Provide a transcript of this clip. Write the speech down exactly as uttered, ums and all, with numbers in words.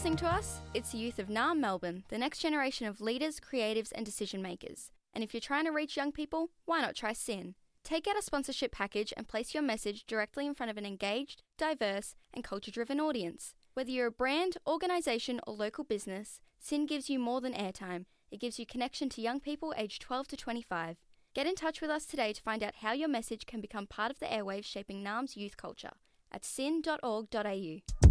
listening to us? It's the youth of N A M Melbourne, the next generation of leaders, creatives and decision makers. And if you're trying to reach young people, why not try S Y N? Take out a sponsorship package and place your message directly in front of an engaged, diverse and culture-driven audience. Whether you're a brand, organisation or local business, S Y N gives you more than airtime. It gives you connection to young people aged twelve to twenty-five. Get in touch with us today to find out how your message can become part of the airwaves shaping N A M's youth culture at S Y N dot org dot A U.